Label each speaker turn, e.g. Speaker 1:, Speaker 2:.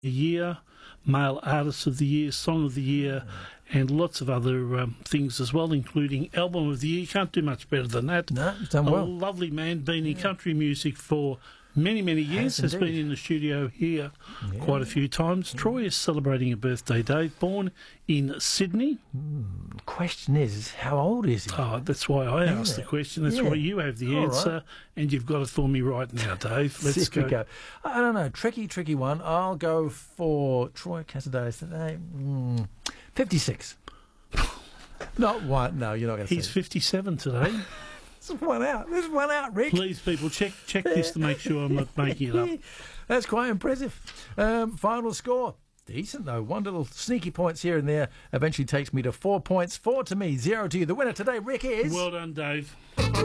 Speaker 1: Year, Male Artist of the Year, Song of the Year, and lots of other things as well, including Album of the Year. Can't do much better than that.
Speaker 2: No, he's done well.
Speaker 1: A lovely man, been in country music for many, many years, has been in the studio here quite a few times. Troy is celebrating a birthday, Dave, born in Sydney.
Speaker 2: Question is, how old is he?
Speaker 1: Oh, that's why I asked the question. That's why you have the answer, and you've got it for me right now, Dave. Let's go.
Speaker 2: I don't know, tricky one. I'll go for Troy Casadei today. 56. Not one. No, you're not going to say
Speaker 1: He's 57 today.
Speaker 2: There's one out, Rick.
Speaker 1: Please, people, check this to make sure I'm not making it up.
Speaker 2: That's quite impressive. Final score. Decent, though. One little sneaky points here and there eventually takes me to 4 points. 4 to me, 0 to you. The winner today, Rick, is...
Speaker 1: Well done, Dave.